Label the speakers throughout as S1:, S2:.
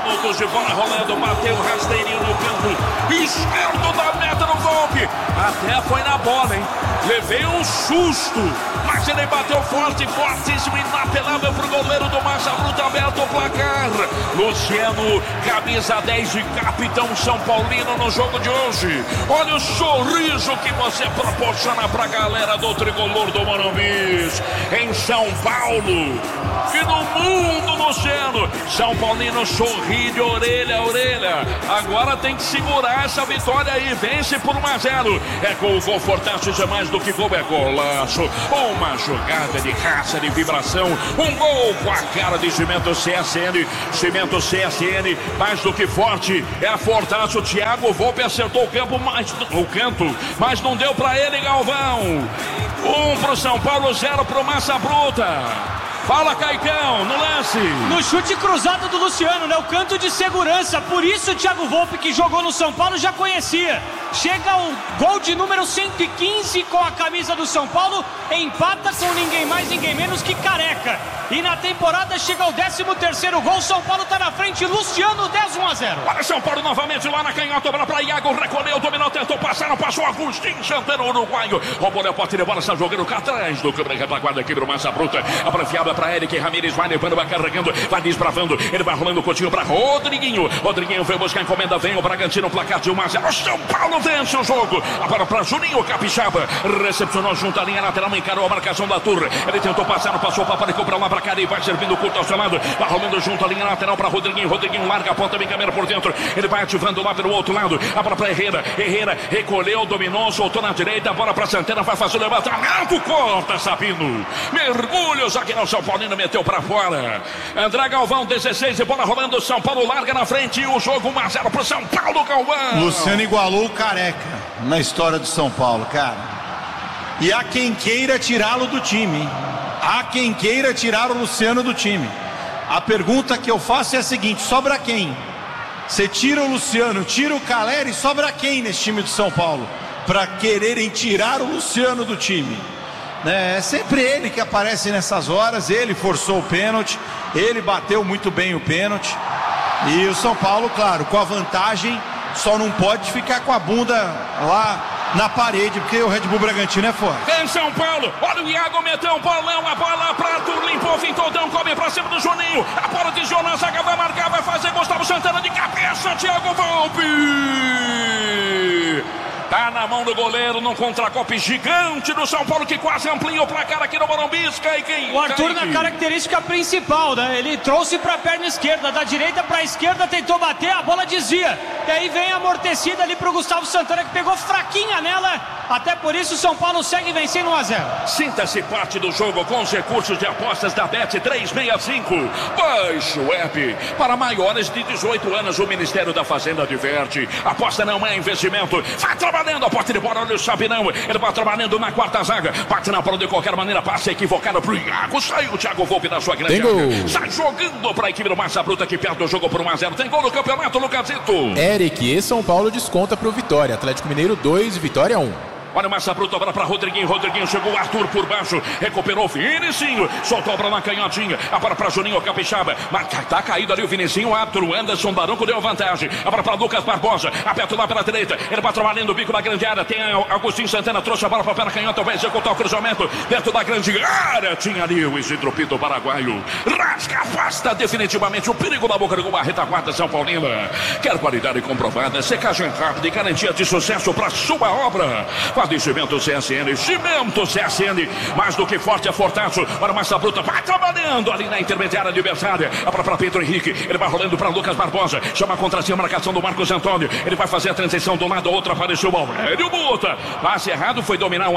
S1: minutos de bola rolando, bateu rasteirinho no canto esquerdo da meta no golpe. Até foi na bola, hein? Levei um susto, mas ele bateu forte, fortíssimo, inapelável pro goleiro do Massa Bruta, aberto o placar. Luciano, camisa 10 e capitão São Paulino no jogo de hoje. Olha o sorriso que você proporciona pra galera do tricolor do Morumbi. Em São Paulo e no mundo, Luciano. São Paulino sorri de orelha a orelha. Agora tem que segurar essa vitória aí. Vence por 1-0. É gol, confortável, é mais do que gol, é golaço. Uma jogada de raça, de vibração. Um gol com a cara de Cimento CSN. Cimento CSN, mais do que forte. É a Fortaço. Thiago Volpe acertou o canto, mas não deu pra ele, Galvão. 1 pro São Paulo, 0 pro Massa Bruta. Fala, Caicão, no lance.
S2: No chute cruzado do Luciano, né? O canto de segurança. Por isso o Thiago Volpe, que jogou no São Paulo, já conhecia. Chega o gol de número 115 com a camisa do São Paulo. Empata com ninguém mais, ninguém menos que Careca. E na temporada chega o 13º gol. São Paulo tá na frente. Luciano, 10-1-0.
S1: Olha São Paulo novamente lá na canhota. Bola pra Iago, recolheu, dominou, tentou passar, não passou. Agostinho Santana, uruguaio. Roubou a pote de bola, está jogando cá atrás do câmera retaguarda aqui pro Massa Bruta. A brafiada para Eric Ramírez, vai levando, vai carregando, vai desbravando, ele vai rolando o Coutinho para Rodriguinho. Rodriguinho veio buscar a encomenda, vem o Bragantino, placar de 1-0. São Paulo vence o jogo. Agora para Juninho Capixaba, recepcionou junto à linha lateral, encarou a marcação da Turra. Ele tentou passar, não passou, paparicou para lá, para cá, e vai servindo curto ao seu lado, vai rolando junto à linha lateral para Rodriguinho. Rodriguinho larga a ponta, vem câmera por dentro, ele vai ativando lá pelo outro lado, a bola para Herrera, recolheu, dominou, soltou na direita, a bola para Santana, vai fazer o levantamento, corta Sabino, mergulho, zagueiro São Paulino meteu pra fora. André Galvão, 16 e bola rolando. São Paulo larga na frente e o jogo 1-0 pro São Paulo, Galvão.
S3: Luciano igualou o Careca na história do São Paulo, cara. E há quem queira tirá-lo do time, hein? Há quem queira tirar o Luciano do time. A pergunta que eu faço é a seguinte: sobra quem? Você tira o Luciano, tira o Caleri, sobra quem nesse time do São Paulo? Pra quererem tirar o Luciano do time. É sempre ele que aparece nessas horas. Ele forçou o pênalti, ele bateu muito bem o pênalti. E o São Paulo, claro, com a vantagem, só não pode ficar com a bunda lá na parede, porque o Red Bull Bragantino é forte.
S1: Em São Paulo, olha o Iago, meteu um bolão, a bola pra Arthur, limpou, fintou, deu um come pra cima do Juninho. A bola de Jonas, a zaga vai marcar, vai fazer Gustavo Santana de cabeça, Thiago Volpe. Tá na mão do goleiro, num contragolpe gigante do São Paulo, que quase amplia o placar aqui no Morumbi.
S2: O Arthur, na característica principal, né? Ele trouxe pra perna esquerda, da direita pra esquerda, tentou bater, a bola desvia. E aí vem a amortecida ali pro Gustavo Santana, que pegou fraquinha nela. Até por isso o São Paulo segue vencendo 1-0.
S1: Sinta-se parte do jogo com os recursos de apostas da Bet365. Baixe o app. Para maiores de 18 anos, o Ministério da Fazenda adverte: aposta não é investimento. Vai trabalhando a porta de bola, olha o Sabinão. Ele vai trabalhando na quarta zaga. Bate na bola de qualquer maneira, passa equivocado pro Iago. Saiu o Thiago Volpe da sua grande área. Sai jogando para a equipe do Massa Bruta, que perde o jogo por 1-0. Tem gol no campeonato, Lucasito.
S4: Eric e São Paulo desconta pro Vitória. Atlético Mineiro 2, Vitória 1.
S1: Olha o Massa Bruta, bola para Rodriguinho. Rodriguinho chegou, o Arthur por baixo, recuperou o Vinicinho, soltou a bola na canhotinha. A bola para Juninho Capixaba, mas tá caído ali o Vinicinho. O árbitro Anderson Baronco deu vantagem. A bola para Lucas Barbosa, aperta lá pela direita. Ele vai trabalhando o bico da grande área. Tem Agostinho Santana, trouxe a bola para a perna canhota, vai executar o cruzamento dentro da grande área. Tinha ali o Isidro Pito paraguaio. Rasga, afasta definitivamente o perigo da boca do gol. A retaguarda São Paulina. Quer qualidade comprovada, secagem rápida e garantia de sucesso para sua obra. Cimento CSN, Cimento CSN, mais do que forte é Fortaço. Para Massa Bruta, vai trabalhando ali na intermediária adversária. Para Pedro Henrique, ele vai rolando para Lucas Barbosa, chama a contra-cima, marcação do Marcos Antônio. Ele vai fazer a transição do lado, outro apareceu o Aurélio Buta. Passe errado, foi dominar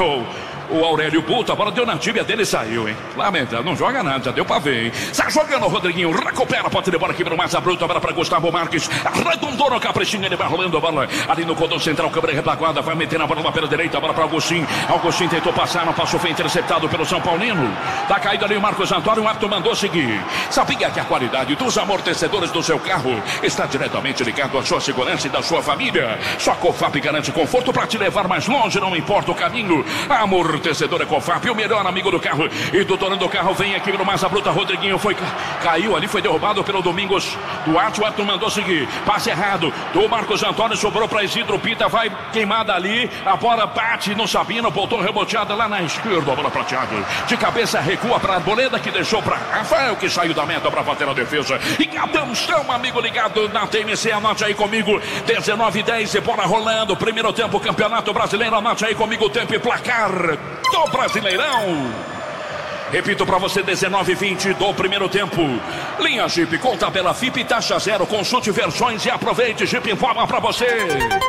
S1: o Aurélio Buta, a bola deu na tíbia dele e saiu, hein? Lamentável, não joga nada, já deu pra ver, hein? Sai jogando o Rodriguinho, recupera a pote de bola aqui pro Massa Bruta, bola pra Gustavo Marques, arredondou no caprichinho, ele vai rolando a bola ali no cordão central, câmera retaguarda, vai meter na bola lá pela direita, a bola pra Agostinho. Agostinho tentou passar, não passou, foi interceptado pelo São Paulino. Tá caído ali o Marcos Antônio, o árbitro mandou seguir. Sabia que a qualidade dos amortecedores do seu carro está diretamente ligado à sua segurança e da sua família? Só a Cofap garante conforto pra te levar mais longe, não importa o caminho. Amor amortecedor Ecofap, o melhor amigo do carro e do dono do carro. Vem aqui no Massa Bruta, Rodriguinho caiu ali, foi derrubado pelo Domingos Duarte. O Arthur mandou seguir, passe errado do Marcos Antônio, sobrou para Isidro Pita, vai queimada ali, a bola bate no Sabino, voltou reboteada lá na esquerda, a bola pra Thiago, de cabeça recua para Arboleda, que deixou para Rafael, que saiu da meta para bater na defesa. E atenção, amigo ligado na TMC, anote aí comigo, 19:10, bola rolando, primeiro tempo, Campeonato Brasileiro, anote aí comigo o tempo e placar do Brasileirão. Repito para você, 19:20 do primeiro tempo. Linha Jeep com tabela FIP, taxa zero, consulte versões e aproveite. Jeep informa para você.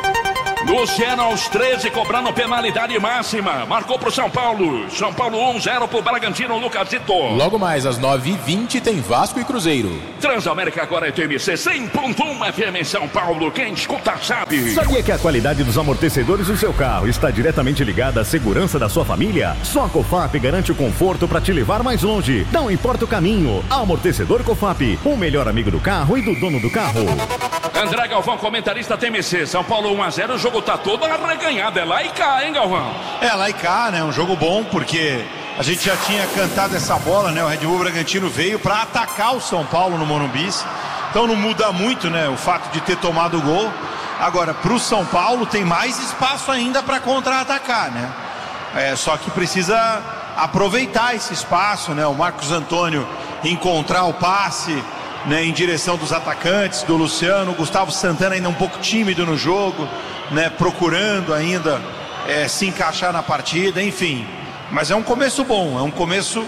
S1: Luciano aos 13, cobrando penalidade máxima. Marcou pro São Paulo. São Paulo 1-0 pro Bragantino, Lucasito.
S4: Logo mais às 9:20 tem Vasco e Cruzeiro.
S1: Transamérica agora é TMC 100.1 FM em São Paulo. Quem escuta sabe.
S5: Sabia que a qualidade dos amortecedores do seu carro está diretamente ligada à segurança da sua família? Só a Cofap garante o conforto para te levar mais longe. Não importa o caminho. Amortecedor Cofap, o melhor amigo do carro e do dono do carro.
S1: André Galvão, comentarista TMC. São Paulo 1-0, o jogo tá todo arreganhado. É lá e cá, hein, Galvão?
S3: É lá e cá, né? Um jogo bom, porque a gente já tinha cantado essa bola, né? O Red Bull Bragantino veio para atacar o São Paulo no Morumbi. Então não muda muito, né? O fato de ter tomado o gol. Agora, pro São Paulo tem mais espaço ainda para contra-atacar, né? Só que precisa aproveitar esse espaço, né? O Marcos Antônio encontrar o passe, né, em direção dos atacantes, do Luciano. O Gustavo Santana ainda um pouco tímido no jogo, né, procurando ainda se encaixar na partida, enfim. Mas é um começo bom, é um começo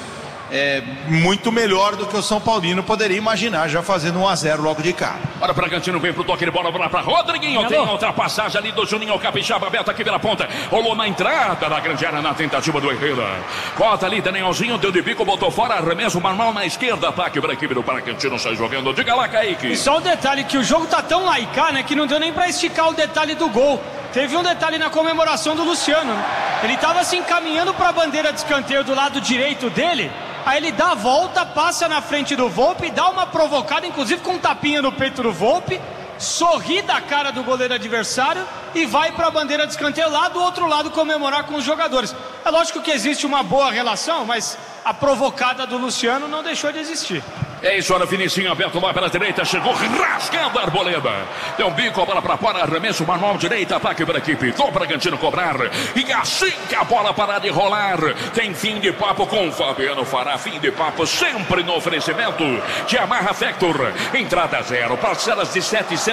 S3: muito melhor do que o São Paulino poderia imaginar, já fazendo 1-0 logo de cara.
S1: Olha, o Bragantino vem pro toque de bola para Rodriguinho. Tem a ultrapassagem ali do Juninho Capixaba, aberto aqui pela ponta. Rolou na entrada da grande área na tentativa do Herrera. Corta ali, Danielzinho, deu de bico, botou fora, arremesso, manual na esquerda, ataque para a equipe do Bragantino, sai jogando. Diga lá, Kaique.
S2: E só um detalhe, que o jogo tá tão laicá, né, que não deu nem pra esticar o detalhe do gol. Teve um detalhe na comemoração do Luciano, né? Ele tava se encaminhando para a bandeira de escanteio do lado direito dele. Aí ele dá a volta, passa na frente do Volpi, dá uma provocada, inclusive com um tapinha no peito do Volpi, sorri da cara do goleiro adversário e vai para a bandeira de escanteio lá do outro lado comemorar com os jogadores. É lógico que existe uma boa relação, mas a provocada do Luciano não deixou de existir.
S1: É isso, olha o Vinicinho aberto lá pela direita, chegou rasgando a Arboleda. Deu um bico, a bola para fora, arremesso, manual direita, ataque para a equipe do Bragantino cobrar. E assim que a bola parar de rolar, tem fim de papo com Fabiano Fará. Fim de papo sempre no oferecimento de Yamaha Vector. Entrada zero, parcelas de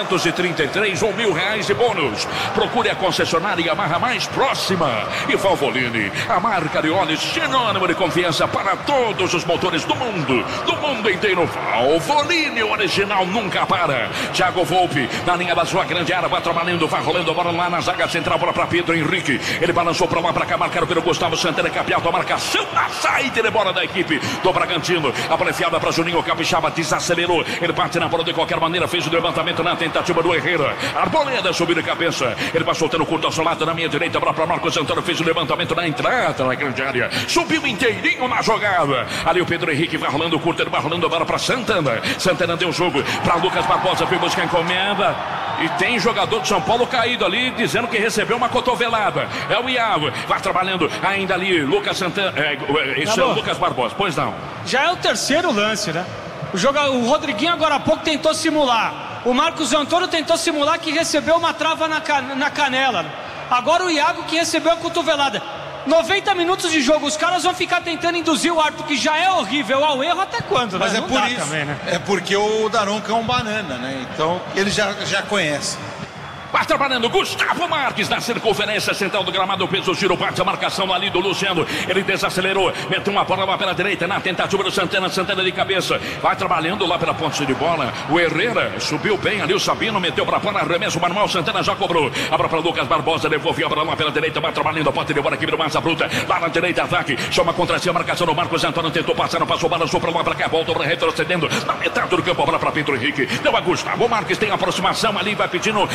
S1: 733 ou R$1.000 de bônus. Procure a concessionária Yamaha mais próxima. E Valvoline, a marca de óleos sinônimo de confiança para todos os motores do mundo inteiro. Valvoline, o original nunca para. Thiago Volpi, na linha da sua grande área, vai trabalhando, vai rolando a bola lá na zaga central, bola para Pedro Henrique. Ele balançou para lá, para cá, marcado pelo Gustavo Santana, capiado a marcação na saída de bola da equipe do Bragantino. A bola enfiada para Juninho Capixaba, desacelerou. Ele bate na bola de qualquer maneira, fez o levantamento na tentativa do Herrera. Arboleda subiu de cabeça. Ele vai soltando curto solado na minha direita, para Marcos Antônio, fez o levantamento na entrada na grande área. Subiu inteirinho na jogada. Ali o Pedro Henrique vai rolando curto, ele vai rolando a bola para Santana. Santana deu o jogo para Lucas Barbosa, foi buscar encomenda. E tem jogador de São Paulo caído ali, dizendo que recebeu uma cotovelada. É o Iago, vai trabalhando ainda ali, Lucas Santana. Esse é o Lucas Barbosa, pois não.
S2: Já é o terceiro lance, né? O Rodriguinho agora há pouco tentou simular. O Marcos Antônio tentou simular que recebeu uma trava na canela. Agora o Iago que recebeu a cotovelada. 90 minutos de jogo, os caras vão ficar tentando induzir o árbitro, que já é horrível, ao erro até quando,
S3: mas
S2: né?
S3: É
S2: não
S3: por
S2: dá
S3: isso,
S2: também, né?
S3: É porque o Daronco é um banana, né? Então ele já conhece.
S1: Vai trabalhando Gustavo Marques na circunferência central do gramado, fez o giro, bate a marcação ali do Luciano. Ele desacelerou, meteu uma bola lá pela direita na tentativa do Santana de cabeça. Vai trabalhando lá pela ponte de bola. O Herrera subiu bem ali, o Sabino meteu para fora, arremesso manual, Santana já cobrou. Abra para Lucas Barbosa, devolveu a bola lá pela direita, vai trabalhando a ponte de bola aqui do Massa Bruta. Lá na direita, ataque, chama contra si a marcação do Marcos Antônio, tentou passar, não passou, balançou para lá para cá, volta retrocedendo na metade do campo, a bola para Pedro Henrique. Deu a Gustavo Marques, tem aproximação ali, vai pedindo Juninho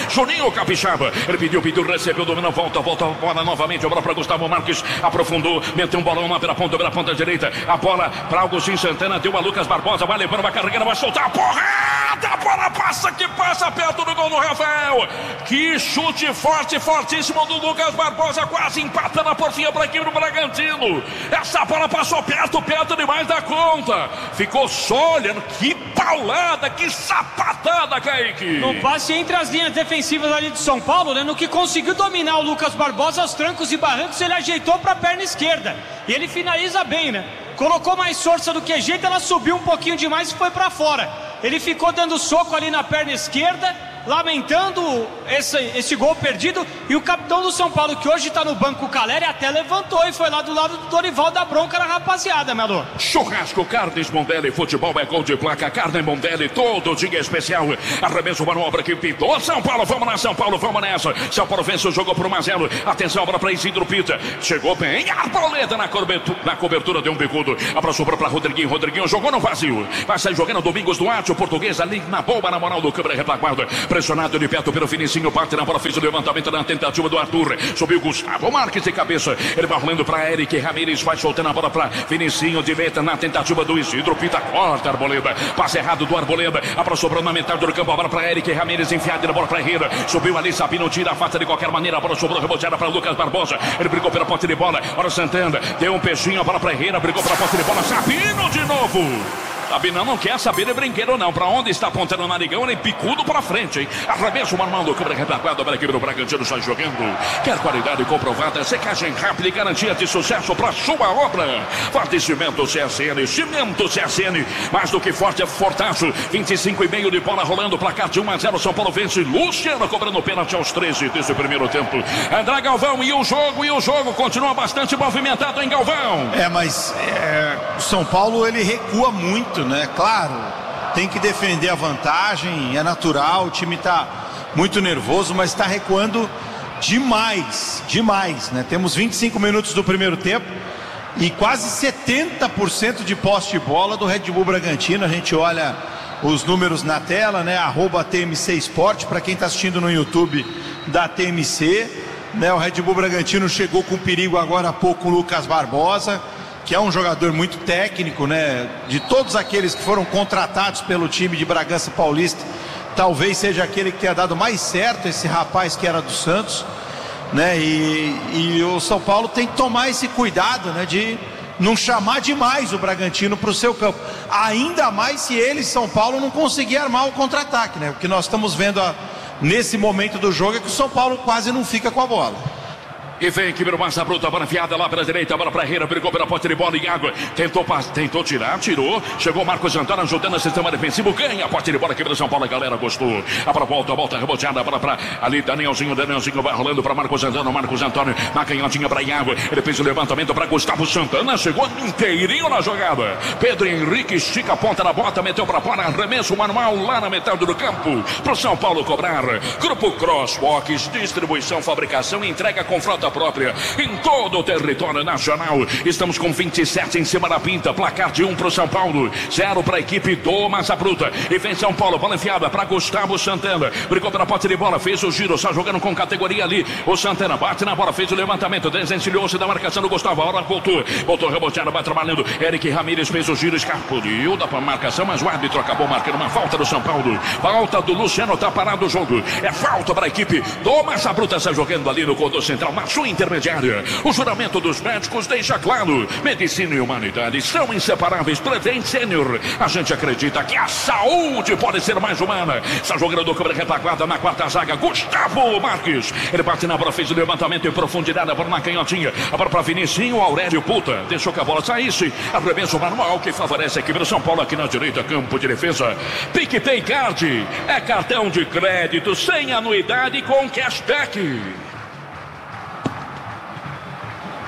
S1: o Capixaba. Ele pediu, recebeu, dominou, volta a bola novamente. A bola para Gustavo Marques, aprofundou, meteu um bolão lá pela ponta direita. A bola para Augustinho Santana, deu a Lucas Barbosa, vai levando, vai carregando, vai soltar a porrada. A bola passa perto do gol do Rafael. Que chute forte, fortíssimo do Lucas Barbosa, quase empatando a porfinha para a equipe do Bragantino. Essa bola passou perto demais da conta. Ficou só olhando, que paulada, que sapatada, Kaique.
S2: No passe entre as linhas defensivas ali de São Paulo, né? No que conseguiu dominar o Lucas Barbosa, aos trancos e barrancos, ele ajeitou para a perna esquerda. E ele finaliza bem, né? Colocou mais força do que jeito, ela subiu um pouquinho demais e foi para fora. Ele ficou dando soco ali na perna esquerda, lamentando esse gol perdido. E o capitão do São Paulo, que hoje está no banco, o Caleri, até levantou e foi lá do lado do Dorival da bronca na rapaziada, Melo.
S1: Churrasco Carnes Mondelli, futebol é gol de placa. Carne Mondelli, todo dia especial. Arremesso para obra que pintou São Paulo. Vamos lá, São Paulo, vamos nessa. São Paulo vence o jogo por 1-0. Atenção, bola para Isidro Pita. Chegou bem, Arboleda na cobertura de um bicudo. Abraçou para Rodriguinho jogou no vazio. Vai sair jogando Domingos Duarte, o português ali na bomba, na moral do câmera retaguarda. Pressionado de perto pelo Vinicinho, parte na bola, fez o levantamento na tentativa do Arthur. Subiu Gustavo Marques de cabeça. Ele vai rolando para Eric Ramírez, vai soltando a bola para Vinicinho de letra na tentativa do Isidro Pita. Corta Arboleda. Passe errado do Arboleda. Sobrou na metade do campo, a bola para Eric Ramírez, enfiada na bola para Herrera. Subiu ali, Sabino tira a faca de qualquer maneira. A bola sobrou reboteada para Lucas Barbosa. Ele brigou pela posse de bola. Ora Santana, deu um peixinho, a bola para Herrera, brigou pela posse de bola. Sabino de novo. Sabino não quer saber de brinquedo não. Pra onde está apontando o narigão, ele picudo pra frente, hein? Arremesso manual do câmera retaguarda para a equipe do Bragantino, está jogando. Quer qualidade comprovada, secagem rápida e garantia de sucesso pra sua obra. Fortalecimento CSN, cimento CSN, mais do que forte é fortaço. 25,5 de bola rolando, placar de 1-0, São Paulo vence. Luciano cobrando pênalti aos 13 desse primeiro tempo. André Galvão, e o jogo continua bastante movimentado em Galvão.
S3: Mas o São Paulo, ele recua muito, né? Claro, tem que defender a vantagem, é natural, o time tá muito nervoso, mas está recuando demais, né? Temos 25 minutos do primeiro tempo e quase 70% de posse de bola do Red Bull Bragantino. A gente olha os números na tela, né? @TMC Sport, para quem está assistindo no YouTube da TMC, né? O Red Bull Bragantino chegou com perigo agora há pouco o Lucas Barbosa, que é um jogador muito técnico, né? De todos aqueles que foram contratados pelo time de Bragança Paulista, talvez seja aquele que tenha dado mais certo, esse rapaz que era do Santos, né? E o São Paulo tem que tomar esse cuidado, né? De não chamar demais o Bragantino para o seu campo, ainda mais se ele, São Paulo, não conseguir armar o contra-ataque, né? O que nós estamos vendo nesse momento do jogo é que o São Paulo quase não fica com a bola.
S1: E vem que virou massa bruta, a bola enfiada lá pela direita, a bola para Herrera, brigou pela posse de bola em água, tentou tirar, tirou, chegou Marcos Antônio ajudando o sistema defensivo, ganha a posse de bola aqui pelo São Paulo, a galera gostou. A bola volta reboteada, a bola para ali, Danielzinho vai rolando para Marcos Antônio, na canhotinha para Iago, ele fez o levantamento para Gustavo Santana, chegou inteirinho na jogada. Pedro Henrique estica a ponta da bota, meteu para fora, arremesso manual lá na metade do campo, pro São Paulo cobrar. Grupo Crosswalks, distribuição, fabricação e entrega com frota própria em todo o território nacional. Estamos com 27 em cima da pinta, placar de 1 pro São Paulo, 0 para a equipe do Massa Bruta. E vem São Paulo, bola enfiada para Gustavo Santana, brigou pela posse de bola, fez o giro, está jogando com categoria ali. O Santana bate na bola, fez o levantamento, desencilhou-se da marcação do Gustavo, a hora voltou reboteada, vai trabalhando. Eric Ramírez fez o giro, escapuliu da marcação, mas o árbitro acabou marcando uma falta do São Paulo. Falta do Luciano, tá parado o jogo. É falta para a equipe do Massa Bruta, está jogando ali no corredor central, sua intermediária. O juramento dos médicos deixa claro: medicina e humanidade são inseparáveis. Prevent Senior, a gente acredita que a saúde pode ser mais humana. Está jogando do câmera retaguarda na quarta zaga, Gustavo Marques. Ele bate na bola, fez o levantamento em profundidade, a bola na canhotinha, a bola para Vinicinho, Aurélio Puta, deixou que a bola saísse. Arremesso manual que favorece a equipe do São Paulo aqui na direita, campo de defesa. PicPay Card é cartão de crédito sem anuidade com cashback.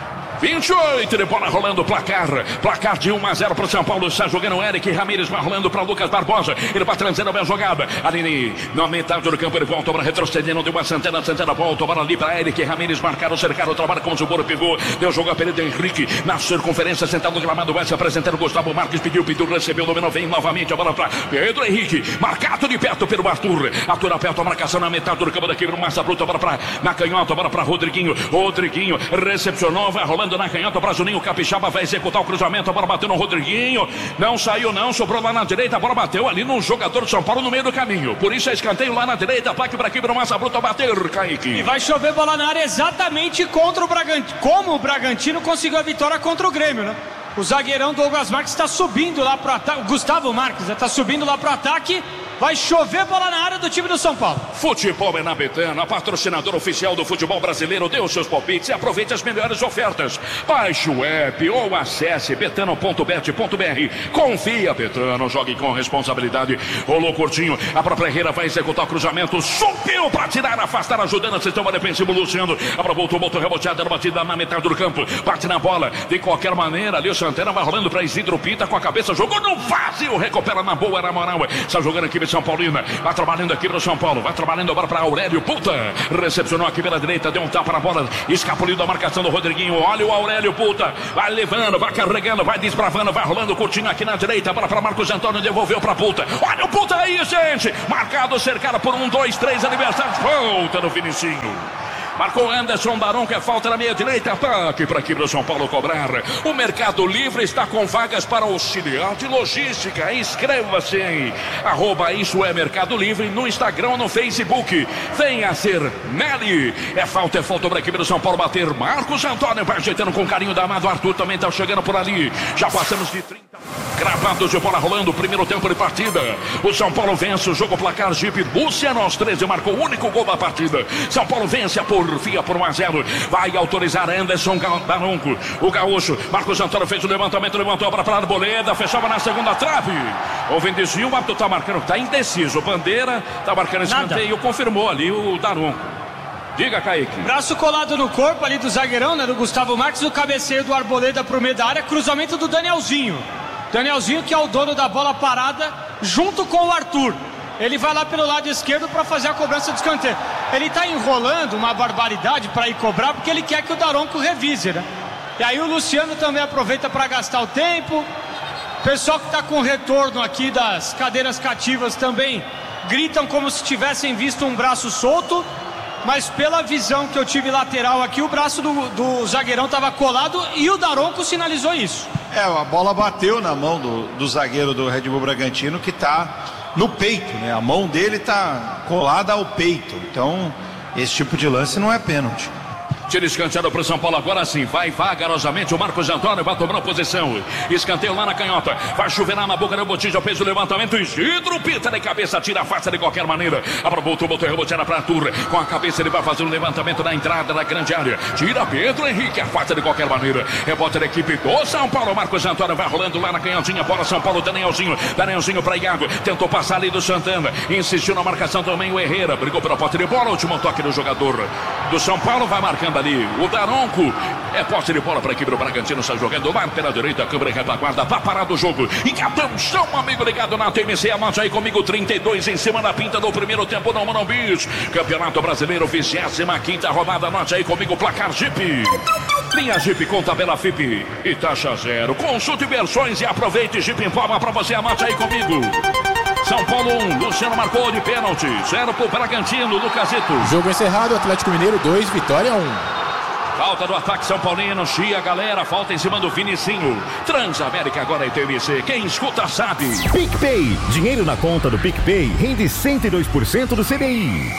S1: 28 de bola rolando, placar de 1-0 para o São Paulo. Está jogando o Eric Ramírez, vai rolando para Lucas Barbosa. Ele vai trazendo a bela jogada. Ali na metade do campo, ele volta para retrocedendo. Deu uma Santana volta para ali para Eric Ramírez. Marcaram, cercaram, trabalha com o Zuboro, pegou. Deu jogo a Pereira Henrique na circunferência, sentado no gramado. Vai se apresentando. Gustavo Marques pediu, recebeu, dominou, vem novamente a bola para Pedro Henrique. Marcado de perto pelo Arthur. Arthur aperta a marcação na metade do campo daqui. Massa bruta, bola para na canhota, bola para Rodriguinho. Rodriguinho recepcionou, vai rolando na canhota para Juninho Capixaba, vai executar o cruzamento, a bola bateu no Rodriguinho, não saiu não, sobrou lá na direita, a bola bateu ali no jogador de São Paulo no meio do caminho, por isso é escanteio lá na direita, plaque para aqui para o Massa Bruta bater, Kaique.
S2: E vai chover bola na área exatamente contra o Bragantino, como o Bragantino conseguiu a vitória contra o Grêmio, né? O zagueirão Douglas Marques está subindo lá para o ataque, Gustavo Marques está subindo lá para o ataque. Vai chover bola na área do time do São Paulo.
S1: Futebol é na Betano, a patrocinadora oficial do futebol brasileiro. Dê os seus palpites e aproveite as melhores ofertas. Baixe o app ou acesse betano.bet.br. Confia, Betano, jogue com responsabilidade. Rolou curtinho, a própria Herrera vai executar o cruzamento. Subiu para tirar, afastar, ajudando o sistema defensivo Luciano. Abra, voltou reboteada, batida na metade do campo. Bate na bola, de qualquer maneira. Ali o Santana vai rolando para Isidro Pita com a cabeça. Jogou no vazio, recupera na boa, na moral. Está jogando aqui São Paulina, vai trabalhando aqui para o São Paulo, vai trabalhando agora para Aurélio Puta, recepcionou aqui pela direita, deu um tapa na bola, escapuliu da marcação do Rodriguinho, olha o Aurélio Puta, vai levando, vai carregando, vai desbravando, vai rolando curtinho aqui na direita, bola para Marcos Antônio, devolveu para Puta, olha o Puta aí, gente, marcado, cercado por 1, 2, 3 adversários, volta no Vinicinho. Marcou Anderson Barão, que é falta na meia direita, ataque para aqui para o São Paulo cobrar. O Mercado Livre está com vagas para auxiliar de logística. Inscreva-se em @isso é Mercado Livre no Instagram ou no Facebook. Venha ser Nelly. É falta para aqui para o São Paulo bater. Marcos Antônio vai ajeitando com carinho da amado. Arthur também está chegando por ali. Já passamos de 30. Gravados de bola rolando, primeiro tempo de partida. O São Paulo vence o jogo, placar Jeep. Luciano aos 13 marcou o único gol da partida. São Paulo vence a porfia por 1-0. Vai autorizar Anderson Daronco. O gaúcho, Marcos Antônio fez o levantamento, levantou a bola para a Arboleda, fechava na segunda trave. Houve desvio, o árbitro está marcando, está indeciso. Bandeira está marcando esse escanteio, confirmou ali o Daronco. Diga, Kaique.
S2: Braço colado no corpo ali do zagueirão, né, do Gustavo Marques, o cabeceio do Arboleda para o meio da área, cruzamento do Danielzinho. Danielzinho, que é o dono da bola parada, junto com o Arthur. Ele vai lá pelo lado esquerdo para fazer a cobrança de escanteio. Ele está enrolando uma barbaridade para ir cobrar, porque ele quer que o Daronco revise, né? E aí o Luciano também aproveita para gastar o tempo. O pessoal que está com retorno aqui das cadeiras cativas também gritam como se tivessem visto um braço solto. Mas pela visão que eu tive lateral aqui, o braço do zagueirão estava colado e o Daronco sinalizou isso.
S3: A bola bateu na mão do zagueiro do Red Bull Bragantino, que está no peito, né? A mão dele está colada ao peito. Então, esse tipo de lance não é pênalti.
S1: Tira escanteado para o São Paulo, agora sim, vai vagarosamente o Marcos Antônio, vai tomando posição, escanteio lá na canhota, vai chover na boca do Botija, fez o levantamento, Isidro Pita de cabeça, tira a face de qualquer maneira, botou reboteada para Arthur, com a cabeça ele vai fazer um levantamento na entrada da grande área, tira Pedro Henrique, a face de qualquer maneira, rebote da equipe do São Paulo, Marcos Antônio vai rolando lá na canhotinha, bola São Paulo, Danielzinho para Iago, tentou passar ali do Santana, insistiu na marcação também o Herrera, brigou pela posse de bola, último toque do jogador do São Paulo, vai marcando ali o Daronco, é posse de bola para a equipe do Bragantino, está jogando lá pela direita, a câmera e retaguarda, vai parar do jogo, e atenção, amigo ligado na TMC, anote aí comigo, 32 em cima da pinta do primeiro tempo no Morumbi, Campeonato Brasileiro, 25ª rodada, anote aí comigo, placar Jeep. Linha Jeep com tabela FIP e taxa zero, consulte versões e aproveite, Jeep informa para você, anote aí comigo. São Paulo 1, Luciano marcou de pênalti, 0 pro Bragantino, Lucasito.
S4: Jogo encerrado, Atlético Mineiro 2, Vitória 1.
S1: Falta do ataque São Paulino, chia galera, falta em cima do Vinicinho. Transamérica agora é TMC, quem escuta sabe.
S5: PicPay, dinheiro na conta do PicPay rende 102% do CDI.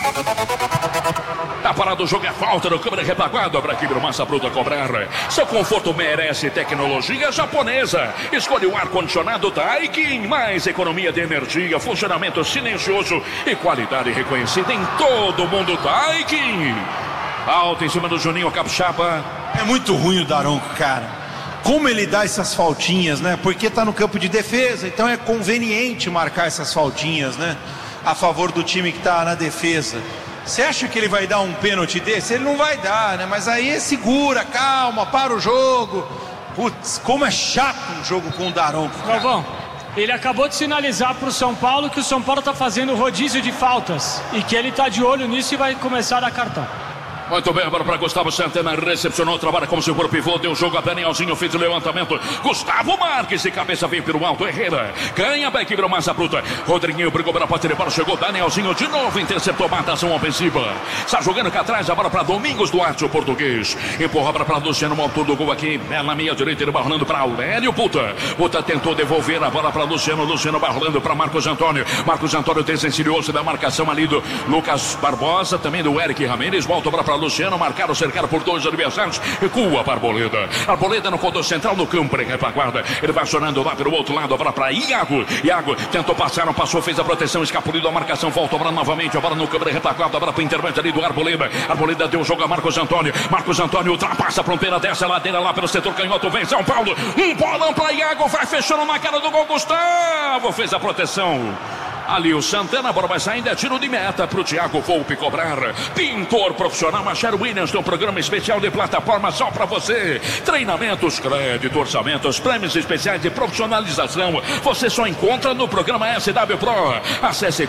S1: Tá parado o jogo, é falta do câmera retaguarda para aqui do Massa Bruta cobrar. Seu conforto merece tecnologia japonesa. Escolha o ar-condicionado Daikin, mais economia de energia, funcionamento silencioso e qualidade reconhecida em todo o mundo. Daikin. Alto em cima do Juninho Capixaba.
S3: É muito ruim o Daronco, cara. Como ele dá essas faltinhas, né? Porque tá no campo de defesa, então é conveniente marcar essas faltinhas, né? A favor do time que tá na defesa. Você acha que ele vai dar um pênalti desse? Ele não vai dar, né? Mas aí segura, calma, para o jogo. Putz, como é chato um jogo com o Daronco.
S2: Galvão, ele acabou de sinalizar para o São Paulo que o São Paulo está fazendo rodízio de faltas e que ele está de olho nisso e vai começar a dar cartão.
S1: Muito bem, agora para Gustavo Santana, recepcionou, trabalha como seguro pivô, deu jogo a Danielzinho, fez o levantamento. Gustavo Marques, de cabeça, veio pelo alto, Herrera, ganha, vai quebrou massa bruta. Rodriguinho brigou pela parte de bola, chegou Danielzinho de novo, interceptou, matação ofensiva. Está jogando cá atrás, agora para Domingos Duarte, o português. Empurra para Luciano, motor do gol aqui, na meia direita, ele vai rolando para Aurélio Puta. Puta tentou devolver a bola para Luciano, Luciano vai rolando para Marcos Antônio. Marcos Antônio desvencilhou-se da marcação ali do Lucas Barbosa, também do Eric Ramírez, volta para Luciano, marcado, cercado por 2 adversários, recua para Arboleda. Arboleda no contorno central do campo, ele guarda, ele vai acionando lá pelo outro lado, agora para Iago. Iago tentou passar, não passou, fez a proteção, escapuliu a marcação, volta agora novamente, agora no câmera retaguarda, agora para o intervento ali do Arboleda. Arboleda deu o jogo a Marcos Antônio. Marcos Antônio ultrapassa a fronteira dessa ladeira lá pelo setor canhoto, vem São Paulo. Um bolão para Iago, vai fechando na cara do gol. Gustavo fez a proteção. Ali o Santana, a bola vai saindo, é tiro de meta para o Thiago Volpe cobrar. Pintor profissional Machado Williams, tem um programa especial de plataforma só para você. Treinamentos, crédito, orçamentos, prêmios especiais de profissionalização. Você só encontra no programa SW Pro. Acesse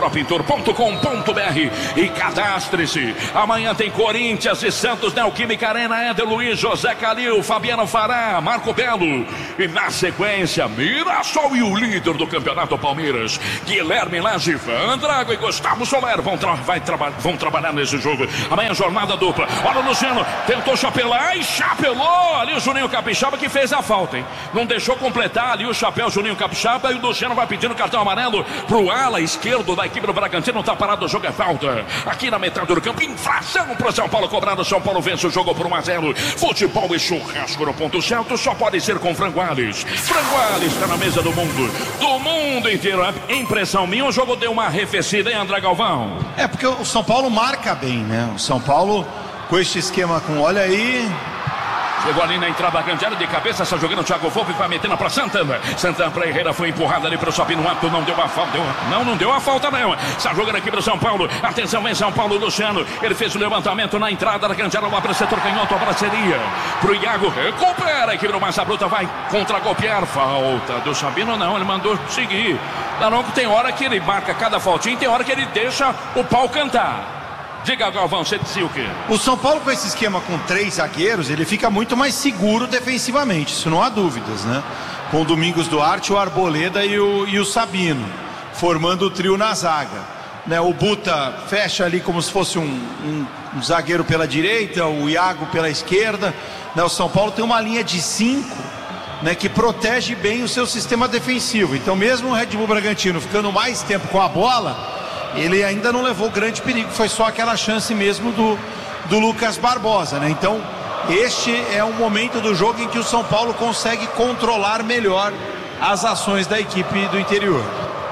S1: clubepropintor.com.br e cadastre-se. Amanhã tem Corinthians e Santos, Neoquímica Arena, Éder Luiz, José Calil, Fabiano Fará, Marco Belo. E na sequência, Mirassol e o líder do campeonato Palmeiras, Guilherme Lage, Vandrago e Gustavo Soler vão trabalhar nesse jogo. Amanhã jornada dupla. Olha o Luciano, tentou chapelar e chapelou ali o Juninho Capixaba, que fez a falta, hein? Não deixou completar ali o chapéu Juninho Capixaba, e o Luciano vai pedindo cartão amarelo pro ala esquerdo da equipe do Bragantino. Não tá parado, o jogo é falta. Aqui na metade do campo, infração pro São Paulo cobrado. São Paulo vence o jogo por 1-0. Futebol e churrasco no ponto certo só pode ser com Franguales. Franguales está na mesa do mundo inteiro. Impressão minha, o jogo deu uma arrefecida, hein, André Galvão?
S3: É, porque o São Paulo marca bem, né? O São Paulo, com este esquema olha aí...
S1: Chegou ali na entrada grande área de cabeça, está jogando o Thiago Volpe, vai metendo para Santana. Santana para Herrera, foi empurrado ali para o Sabino Ato, não deu a falta. Não deu a falta não. Está jogando aqui para o São Paulo. Atenção, vem São Paulo, Luciano. Ele fez o levantamento na entrada da grande área lá para o setor canhoto, a braceria. Para o Iago, recupera a equipe do Massa Bruta, vai contra-golpear. Falta do Sabino, não, ele mandou seguir. Daronco tem hora que ele marca cada faltinha, tem hora que ele deixa o pau cantar. Diga, Galvão, você dizia o quê?
S3: O São Paulo, com esse esquema com 3 zagueiros, ele fica muito mais seguro defensivamente, isso não há dúvidas, né? Com o Domingos Duarte, o Arboleda e o Sabino, formando o trio na zaga, né? O Buta fecha ali como se fosse um zagueiro pela direita, o Iago pela esquerda, né? O São Paulo tem uma linha de 5, né, que protege bem o seu sistema defensivo. Então, mesmo o Red Bull Bragantino ficando mais tempo com a bola, ele ainda não levou grande perigo, foi só aquela chance mesmo do Lucas Barbosa, né? Então, este é um momento do jogo em que o São Paulo consegue controlar melhor as ações da equipe do interior.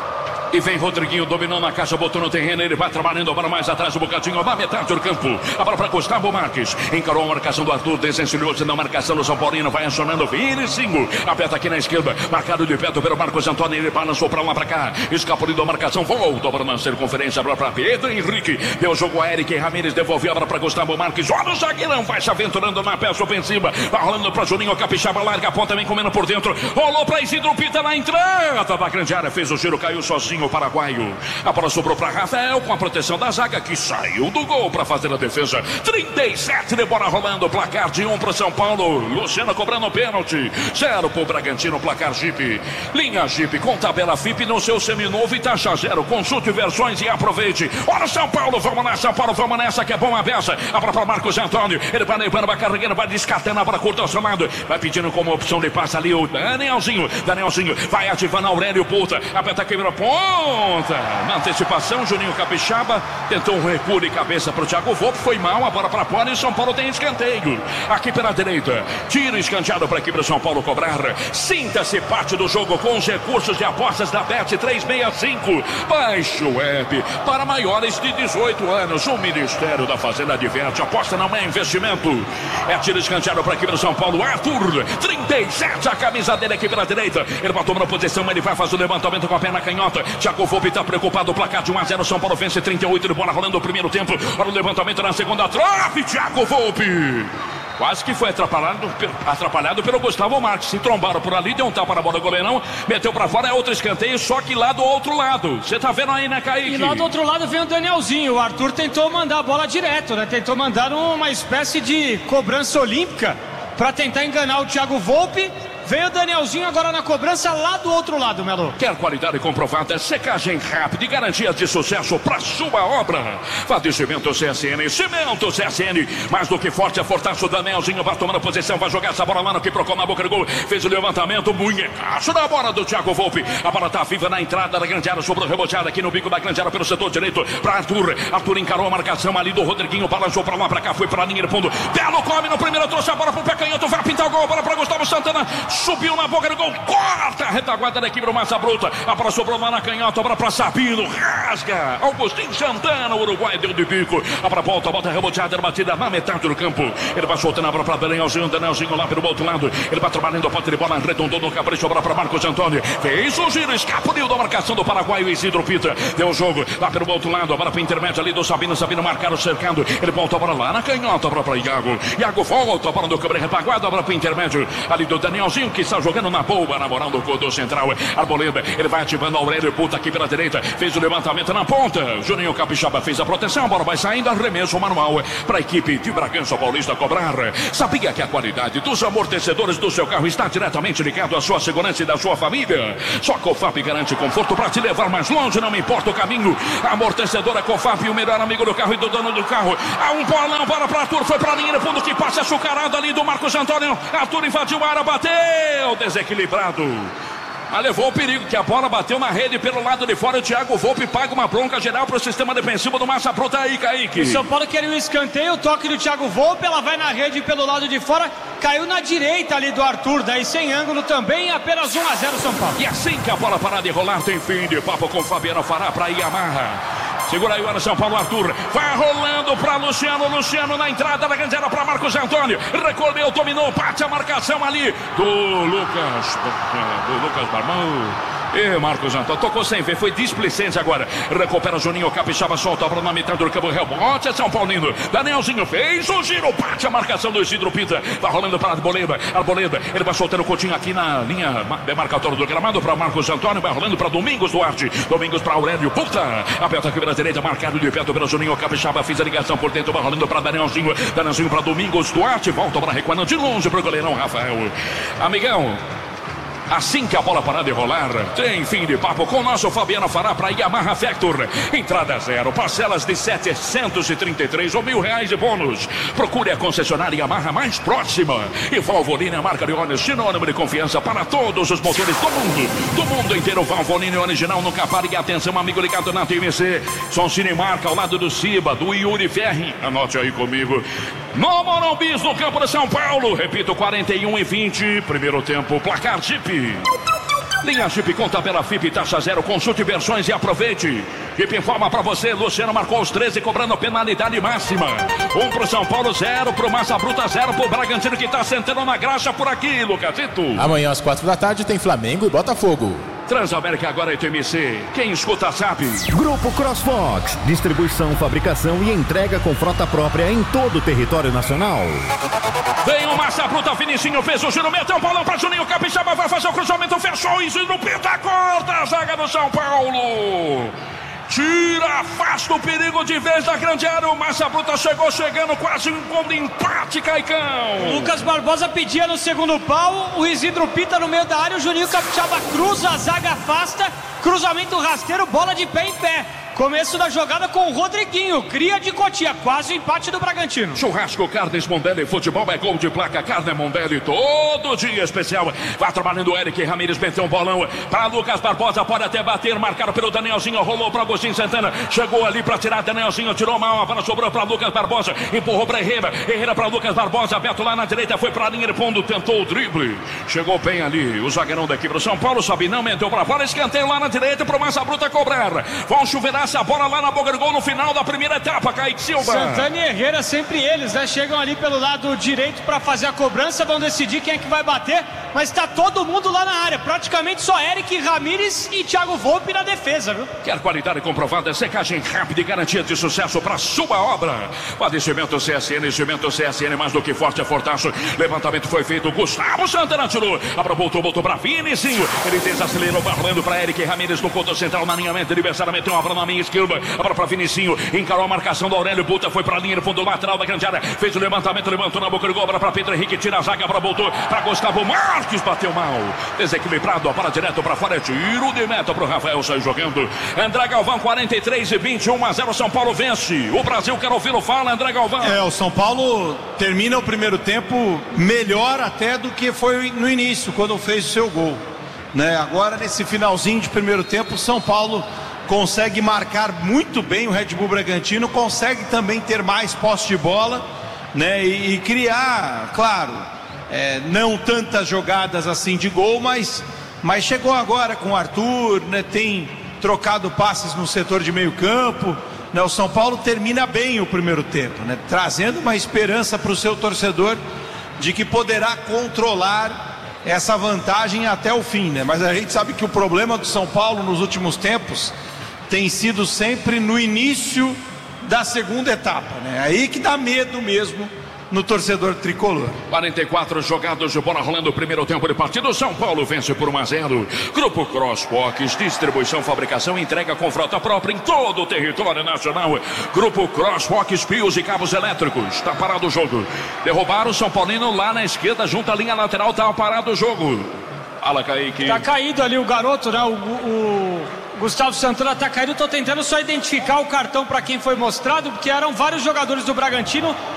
S1: E vem Rodriguinho dominando a caixa, botou no terreno, ele vai trabalhando agora mais atrás um bocadinho, na metade do campo. A bola para Gustavo Marques, encarou a marcação do Arthur, desencilhou-se na marcação do São Paulino, vai acionando Vinicinho, aperta aqui na esquerda, marcado de perto pelo Marcos Antônio, ele balançou para lá para cá, escapuliu a marcação, voltou para a circunferência, para Pedro Henrique, deu o jogo a Eric Ramírez, devolveu a bola para Gustavo Marques, olha o zagueirão, vai se aventurando na peça ofensiva, vai rolando para Juninho Capixaba, larga a ponta, vem comendo por dentro, rolou para Isidro Pita na entrada da grande área, fez o giro, caiu sozinho o paraguaio. A bola sobrou para Rafael com a proteção da zaga, que saiu do gol para fazer a defesa. 37 de bola rolando, placar de 1 para São Paulo. Luciano cobrando pênalti. 0 para o Bragantino, placar Jeep. Linha Jeep com tabela FIP no seu seminovo e taxa 0. Consulte versões e aproveite. Olha São Paulo, vamos nessa, São Paulo, vamos nessa, que é bom a beça. A bola para Marcos Antônio. Ele vai levando, vai carregando, vai descartando a bola curta ao seu lado. Vai pedindo como opção de passe ali o Danielzinho. Danielzinho vai ativando Aurélio Puta. Aperta a queimada, ponta. Na antecipação, Juninho Capixaba tentou um recuo de cabeça para o Thiago Volpe, foi mal, a bola para fora e São Paulo tem escanteio. Aqui pela direita, tiro escanteado para a equipe do São Paulo cobrar. Sinta-se parte do jogo com os recursos de apostas da Bet365. Baixe o app para maiores de 18 anos. O Ministério da Fazenda adverte, aposta não é investimento. É tiro escanteado para a equipe do São Paulo. Arthur, 37, a camisa dele aqui pela direita. Ele vai tomando posição, ele vai fazer o levantamento com a perna canhota. Thiago Volpe tá preocupado, o placar de 1-0, São Paulo vence 38 de bola rolando o primeiro tempo. Olha o levantamento na segunda trave, Thiago Volpe. Quase que foi atrapalhado pelo Gustavo Marques. Se trombaram por ali, deu um tapa na bola do goleirão, meteu pra fora, é outro escanteio, só que lá do outro lado. Você tá vendo aí, né, Kaique?
S2: E lá do outro lado vem o Danielzinho. O Arthur tentou mandar a bola direto, né? Tentou mandar uma espécie de cobrança olímpica pra tentar enganar o Thiago Volpe. Veio o Danielzinho agora na cobrança lá do outro lado, Melo.
S1: Quer qualidade comprovada, secagem rápida e garantias de sucesso para sua obra. Vadecimento CSN, Cimento CSN. Mais do que forte, é fortaço. O Danielzinho vai tomando posição, vai jogar essa bola lá no que procura na boca do gol. Fez o levantamento, munhecaço da bola do Thiago Volpe. A bola tá viva na entrada da grande área, sobrou reboteada aqui no bico da grande área pelo setor direito para Arthur. Arthur encarou a marcação ali do Rodriguinho, balançou para lá, para cá, foi para a linha de fundo. Belo come no primeiro, trouxe a bola pro pé canhoto, vai pintar o gol, bola para Gustavo Santana. Subiu na boca do gol, corta a retaguarda da equipe do Massa Bruta. A bola sobrou lá na canhota, a bola para Sabino, rasga. Augustinho Santana, o Uruguai deu de bico. A bola volta, bota reboteada, batida na metade do campo. Ele vai soltando a bola para Danielzinho, Danielzinho lá pelo outro lado. Ele vai trabalhando a ponta de bola, arredondou no capricho, a bola para Marcos Antônio. Fez o giro, escapuliu da marcação do paraguaio Isidro Pita. Deu o jogo lá pelo outro lado, a bola para intermédio ali do Sabino. Sabino marcaram cercando. Ele volta a bola lá na canhota, a bola para Iago. Iago volta, a bola do câmera retaguarda, a bola para intermédio ali do Danielzinho, que está jogando na boa, na moral do corredor central. Arboleda, ele vai ativando a Aurélio, puta aqui pela direita, fez o levantamento na ponta. Juninho Capixaba fez a proteção, a bola vai saindo, arremesso manual para a equipe de Bragança Paulista cobrar. Sabia que a qualidade dos amortecedores do seu carro está diretamente ligado à sua segurança e da sua família? Só a Cofap garante conforto para te levar mais longe, não importa o caminho. A amortecedora Cofap, o melhor amigo do carro e do dono do carro. Há um bolão para Arthur, foi para a linha de fundo que passa açucarado ali do Marcos Antônio. Arthur invadiu a área, bateu, desequilibrado. Mas levou o perigo, que a bola bateu na rede pelo lado de fora. O Thiago Volpe paga uma bronca geral para o sistema defensivo do Massa Bruta aí, Kaique.
S2: O São Paulo queria um escanteio, o toque do Thiago Volpe, ela vai na rede pelo lado de fora, caiu na direita ali do Arthur, daí sem ângulo também, apenas 1-0 São Paulo.
S1: E assim que a bola parar de rolar, tem fim de papo com Fabiano Fará para Yamaha. Segura aí o São Paulo, Arthur. Vai rolando para Luciano. Luciano na entrada da grande área para Marcos Antônio. Recolheu, dominou, bate a marcação ali do Lucas Barmão. E Marcos Antônio tocou sem ver, foi displicência agora. Recupera Juninho Capixaba, solta a bola na metade do campo. Rebote é São Paulino. Danielzinho fez o giro, bate a marcação do Isidro Pita. Vai rolando para Arboleda. Arboleda, ele vai soltando o Coutinho aqui na linha demarcatória do gramado para Marcos Antônio. Vai rolando para Domingos Duarte. Domingos para Aurélio Puta. Aperta aqui pela direita, marcado de perto pelo Juninho Capixaba. Fez a ligação por dentro, vai rolando para Danielzinho. Danielzinho para Domingos Duarte. Volta para recuando de longe para o goleirão Rafael. Amigão. Assim que a bola parar de rolar, tem fim de papo com o nosso Fabiano Fará para Yamaha Factor. Entrada zero, parcelas de 733 ou R$1.000 de bônus. Procure a concessionária Yamaha mais próxima. E Valvoline, a marca de ônibus sinônimo de confiança para todos os motores do mundo inteiro. Valvoline original, nunca pare. E atenção, amigo ligado na TMC. Som Cinemarca ao lado do Ciba, do Yuri Ferri. Anote aí comigo. No Morumbi, no campo de São Paulo. Repito, 41-20. Primeiro tempo, placar Jeep. Linha Jeep com tabela FIP, taxa zero, consulte versões e aproveite. Jeep informa pra você, Luciano marcou os 13, cobrando penalidade máxima. 1 pro São Paulo, 0 pro Massa Bruta, 0 pro Bragantino, que tá sentando na graxa por aqui, Lucasito.
S4: Amanhã às 4 da tarde tem Flamengo e Botafogo.
S1: Transamérica agora é TMC. Quem escuta sabe.
S5: Grupo CrossFox. Distribuição, fabricação e entrega com frota própria em todo o território nacional.
S1: Vem o Massa Bruta, Vinicinho fez o giro, meteu um bolão pra Juninho Capixaba, vai fazer o cruzamento, fechou, Isidro Pita, corta a zaga do São Paulo. Tira, afasta o perigo de vez da grande área. O Massa Bruta chegando quase um gol de empate, Caicão.
S2: Lucas Barbosa pedia no segundo pau, o Isidro Pita no meio da área, o Juninho Capixaba cruza, a zaga afasta, cruzamento rasteiro, bola de pé em pé. Começo da jogada com o Rodriguinho, cria de Cotia, quase o empate do Bragantino.
S1: Churrasco Carnes Mondelli, futebol é gol de placa, carne Mondelli, todo dia especial. Vai trabalhando o Eric Ramírez, meteu um bolão para Lucas Barbosa, pode até bater, marcado pelo Danielzinho, rolou para Agostinho Santana, chegou ali para tirar, Danielzinho tirou mal, a bola sobrou para Lucas Barbosa, empurrou para Herrera para Lucas Barbosa, aberto lá na direita, foi para a linha de fundo, tentou o drible, chegou bem ali, o zagueirão da equipe do São Paulo, Sabinão, meteu para fora, escanteio lá na direita para o Massa Bruta cobrar. Vão chuveirar essa bola lá na boca do gol no final da primeira etapa, Kaique Silva.
S2: Santana e Herrera, sempre eles, né? Chegam ali pelo lado direito para fazer a cobrança, vão decidir quem é que vai bater. mas tá todo mundo lá na área. Praticamente só Eric Ramírez e Thiago Volpe na defesa, viu?
S1: Quer qualidade comprovada, secagem rápida e garantia de sucesso para sua obra. Padecimento CSN, cimento CSN, mais do que forte é fortaço. Levantamento foi feito, Gustavo Santana tirou. Voltou para Vinicinho. Ele desacelerou, barrando para Eric Ramírez no ponto central, na alinhamento, adversário meteu uma bola na minha esquerda. Agora para Vinicinho, encarou a marcação do Aurélio Buta, foi para a linha no fundo lateral da grande área. Fez o levantamento, levantou na boca do gol, para Pedro Henrique, tira a zaga, voltou para Gustavo Marques, bateu mal. Desequilibrado, para direto para fora, tiro de meta para o Rafael, sai jogando. André Galvão, 43-20, 1-0, São Paulo vence. O Brasil, quer ouvir-lo, fala, André Galvão.
S3: O São Paulo termina o primeiro tempo melhor até do que foi no início, quando fez o seu gol, né? Agora, nesse finalzinho de primeiro tempo, o São Paulo consegue marcar muito bem o Red Bull Bragantino, consegue também ter mais posse de bola, né? E criar, claro, não tantas jogadas assim de gol, mas chegou agora com o Arthur, né? Tem trocado passes no setor de meio campo, né? O São Paulo termina bem o primeiro tempo, né? Trazendo uma esperança para o seu torcedor de que poderá controlar essa vantagem até o fim, né? Mas a gente sabe que o problema do São Paulo nos últimos tempos tem sido sempre no início da segunda etapa, né? Aí que dá medo mesmo no torcedor tricolor.
S1: 44 jogados de bola rolando o primeiro tempo de partida. São Paulo vence por 1-0. Grupo Crosswalks, distribuição, fabricação e entrega com frota própria em todo o território nacional. Grupo Crosswalks, fios e cabos elétricos. Está parado o jogo. Derrubaram o São Paulino lá na esquerda, junto à linha lateral. Está parado o jogo. Fala, Kaique.
S2: Tá caído ali o garoto, né? O Gustavo Santana tá caído. Tô tentando só identificar o cartão para quem foi mostrado, porque eram vários jogadores do Bragantino